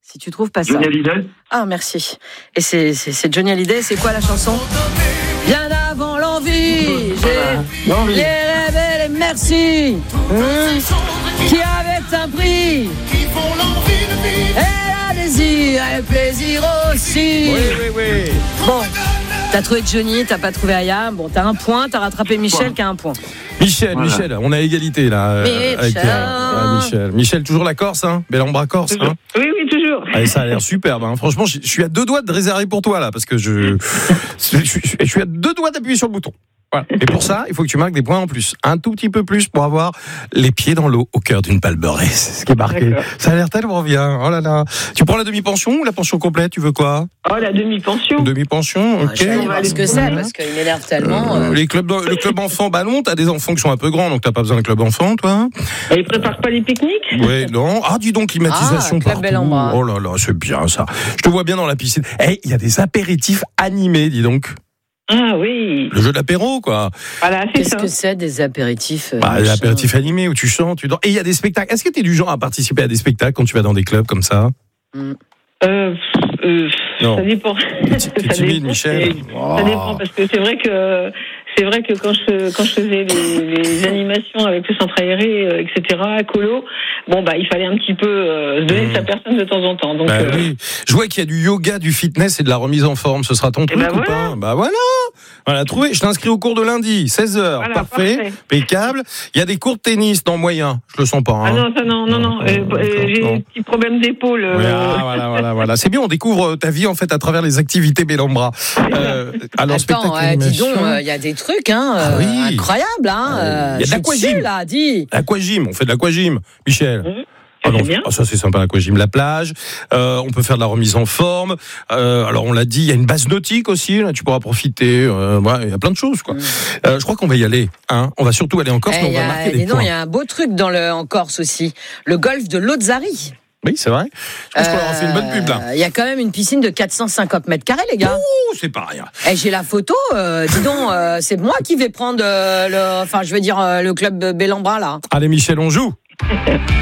Si tu trouves pas ça. Johnny Hallyday. Ah, merci. Et c'est Johnny Hallyday, c'est quoi la chanson? Bien avant l'envie, j'ai L'envie. les rêves et les merci, qui avaient un prix, et le désir et le plaisir aussi. Oui. Bon, t'as trouvé Johnny, t'as pas trouvé Aya. Bon, t'as un point, t'as rattrapé Michel qui a un point. Michel, Voilà. Michel, on a égalité là. Michel. Michel, toujours la Corse, hein, Bellambra Corse. Hein. Oui, toujours. Allez, ça a l'air superbe. Hein. Franchement, je suis à 2 doigts de réserver pour toi là, parce que je suis à 2 doigts d'appuyer sur le bouton. Voilà. Et pour ça, il faut que tu marques des points en plus. Un tout petit peu plus pour avoir les pieds dans l'eau au cœur d'une balle beurrée. C'est ce qui est marqué. D'accord. Ça a l'air tellement bien. Oh là là. Tu prends la demi-pension ou la pension complète? Tu veux quoi? Oh, la demi-pension. Demi-pension, ok. Je vais aller voir ce que c'est, Mhm. parce qu'il m'énerve tellement. Le club enfant ballon, t'as des enfants qui sont un peu grands, donc t'as pas besoin de club enfant, toi? Ils préparent pas les pique-niques? Oui, non. Ah, dis donc, climatisation Club partout. Bellambra. Oh là là, c'est bien ça. Je te vois bien dans la piscine. Il y a des apéritifs animés, dis donc. Ah oui. Le jeu de l'apéro, quoi. Voilà, c'est Qu'est-ce ça. que c'est des apéritifs Des machin. apéritifs animés où tu chantes, tu danses. Et il y a des spectacles. Est-ce que tu es du genre à participer à des spectacles quand tu vas dans des clubs comme ça? Non. Ça dépend. T'es Ça timide, dépend, Michel. Ça dépend parce que c'est vrai que quand je faisais les animations avec le centre aéré, etc., à Colo, il fallait un petit peu se donner de sa personne de temps en temps. Donc, Oui. Je vois qu'il y a du yoga, du fitness et de la remise en forme. Ce sera ton truc ou voilà. pas? Voilà, trouvé. Je t'inscris au cours de lundi, 16h. Voilà, parfait. Impeccable. Il y a des cours de tennis dans moyen. Je le sens pas. Hein. Ah non, ça non. J'ai non. des petits problèmes d'épaule. Oui, voilà. C'est bien, on découvre ta vie en fait à travers les activités Bellambra. Alors, Attends, dis donc, il y a des trucs incroyables. Il y a de l'aquagym. Là, dis. L'aquagym, on fait de l'aquagym, Michel. Ça, c'est bien. Ça c'est sympa, l'aquagym, la plage. On peut faire de la remise en forme. Alors on l'a dit, il y a une base nautique aussi. Là, tu pourras profiter. Il y a plein de choses, quoi. Je crois qu'on va y aller. Hein. On va surtout aller en Corse, mais on va marquer des points. Il y a un beau truc en Corse aussi. Le golfe de Lozari. Oui, c'est vrai. Je pense qu'on leur a fait une bonne pub là. Il y a quand même une piscine de 450 mètres carrés, les gars. Ouh, c'est pas rien. J'ai la photo. Dis donc, c'est moi qui vais prendre le club Bellambra là. Allez, Michel, on joue.